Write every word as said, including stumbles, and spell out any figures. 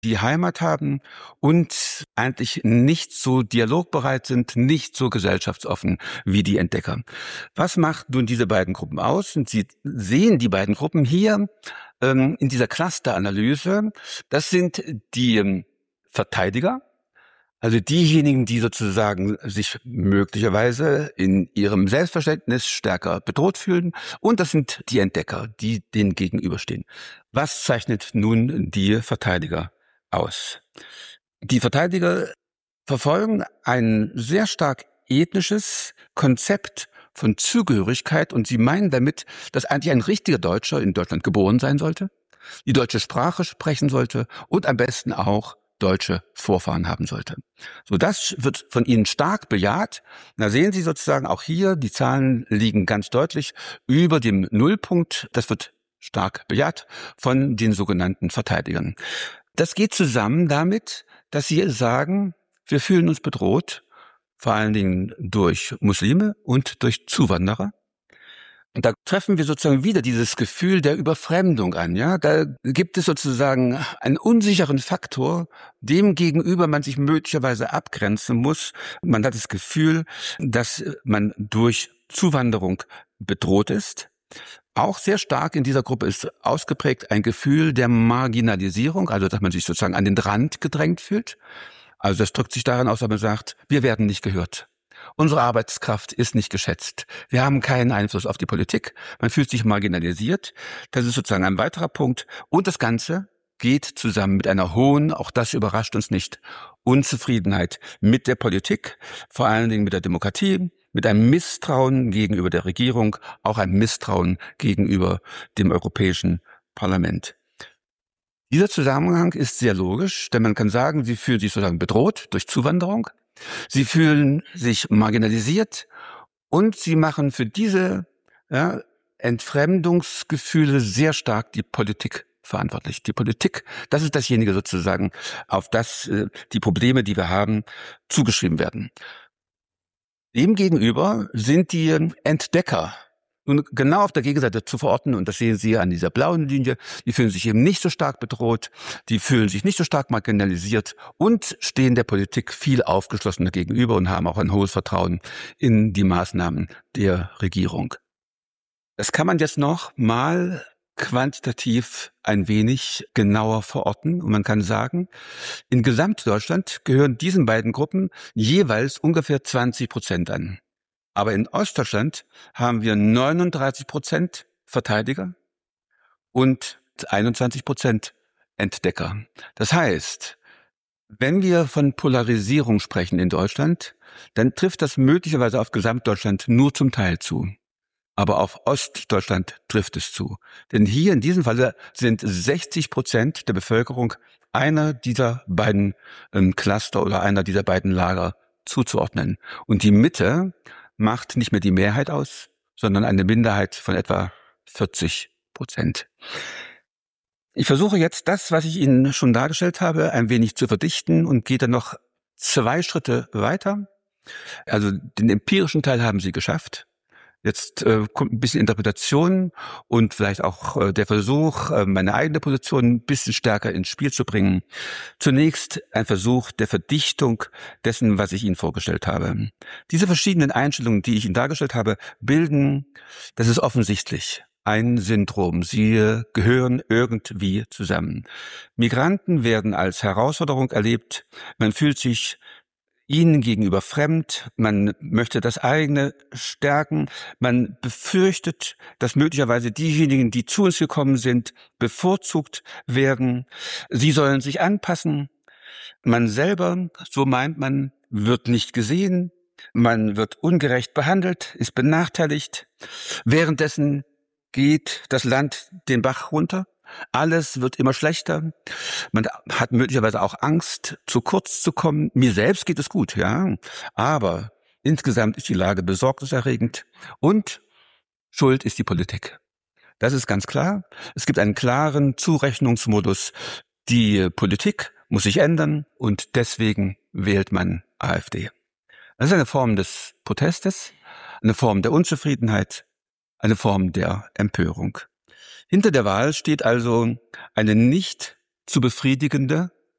die Heimat haben und eigentlich nicht so dialogbereit sind, nicht so gesellschaftsoffen wie die Entdecker. Was macht nun diese beiden Gruppen aus? Und Sie sehen die beiden Gruppen hier ähm, in dieser Clusteranalyse. Das sind die ähm, Verteidiger, also diejenigen, die sozusagen sich möglicherweise in ihrem Selbstverständnis stärker bedroht fühlen. Und das sind die Entdecker, die denen gegenüberstehen. Was zeichnet nun die Verteidiger aus? Die Verteidiger verfolgen ein sehr stark ethnisches Konzept von Zugehörigkeit und sie meinen damit, dass eigentlich ein richtiger Deutscher in Deutschland geboren sein sollte, die deutsche Sprache sprechen sollte und am besten auch deutsche Vorfahren haben sollte. So, das wird von ihnen stark bejaht. Da sehen Sie sozusagen auch hier, die Zahlen liegen ganz deutlich über dem Nullpunkt. Das wird stark bejaht von den sogenannten Verteidigern. Das geht zusammen damit, dass sie sagen, wir fühlen uns bedroht, vor allen Dingen durch Muslime und durch Zuwanderer. Und da treffen wir sozusagen wieder dieses Gefühl der Überfremdung an, ja. Da gibt es sozusagen einen unsicheren Faktor, dem gegenüber man sich möglicherweise abgrenzen muss. Man hat das Gefühl, dass man durch Zuwanderung bedroht ist. Auch sehr stark in dieser Gruppe ist ausgeprägt ein Gefühl der Marginalisierung, also dass man sich sozusagen an den Rand gedrängt fühlt. Also das drückt sich darin aus, dass man sagt, wir werden nicht gehört. Unsere Arbeitskraft ist nicht geschätzt. Wir haben keinen Einfluss auf die Politik. Man fühlt sich marginalisiert. Das ist sozusagen ein weiterer Punkt. Und das Ganze geht zusammen mit einer hohen, auch das überrascht uns nicht, Unzufriedenheit mit der Politik, vor allen Dingen mit der Demokratie, mit einem Misstrauen gegenüber der Regierung, auch ein Misstrauen gegenüber dem Europäischen Parlament. Dieser Zusammenhang ist sehr logisch, denn man kann sagen, sie fühlen sich sozusagen bedroht durch Zuwanderung. Sie fühlen sich marginalisiert und sie machen für diese ja, Entfremdungsgefühle sehr stark die Politik verantwortlich. Die Politik, das ist dasjenige sozusagen, auf das äh, die Probleme, die wir haben, zugeschrieben werden. Demgegenüber sind die Entdecker nun genau auf der Gegenseite zu verorten, und das sehen Sie an dieser blauen Linie. Die fühlen sich eben nicht so stark bedroht, die fühlen sich nicht so stark marginalisiert und stehen der Politik viel aufgeschlossener gegenüber und haben auch ein hohes Vertrauen in die Maßnahmen der Regierung. Das kann man jetzt noch mal quantitativ ein wenig genauer verorten. Und man kann sagen, in Gesamtdeutschland gehören diesen beiden Gruppen jeweils ungefähr zwanzig Prozent an. Aber in Ostdeutschland haben wir neununddreißig Prozent Verteidiger und einundzwanzig Prozent Entdecker. Das heißt, wenn wir von Polarisierung sprechen in Deutschland, dann trifft das möglicherweise auf Gesamtdeutschland nur zum Teil zu. Aber auf Ostdeutschland trifft es zu. Denn hier in diesem Falle sind sechzig Prozent der Bevölkerung einer dieser beiden ähm, Cluster oder einer dieser beiden Lager zuzuordnen. Und die Mitte macht nicht mehr die Mehrheit aus, sondern eine Minderheit von etwa vierzig Prozent. Ich versuche jetzt das, was ich Ihnen schon dargestellt habe, ein wenig zu verdichten und gehe dann noch zwei Schritte weiter. Also den empirischen Teil haben Sie geschafft. Jetzt äh, kommt ein bisschen Interpretation und vielleicht auch äh, der Versuch, äh, meine eigene Position ein bisschen stärker ins Spiel zu bringen. Zunächst ein Versuch der Verdichtung dessen, was ich Ihnen vorgestellt habe. Diese verschiedenen Einstellungen, die ich Ihnen dargestellt habe, bilden, das ist offensichtlich, ein Syndrom. Sie gehören irgendwie zusammen. Migranten werden als Herausforderung erlebt. Man fühlt sich ihnen gegenüber fremd, man möchte das eigene stärken, man befürchtet, dass möglicherweise diejenigen, die zu uns gekommen sind, bevorzugt werden. Sie sollen sich anpassen. Man selber, so meint man, wird nicht gesehen, man wird ungerecht behandelt, ist benachteiligt. Währenddessen geht das Land den Bach runter. Alles wird immer schlechter. Man hat möglicherweise auch Angst, zu kurz zu kommen. Mir selbst geht es gut, ja. Aber insgesamt ist die Lage besorgniserregend und schuld ist die Politik. Das ist ganz klar. Es gibt einen klaren Zurechnungsmodus. Die Politik muss sich ändern und deswegen wählt man AfD. Das ist eine Form des Protestes, eine Form der Unzufriedenheit, eine Form der Empörung. Hinter der Wahl steht also eine nicht zu befriedigende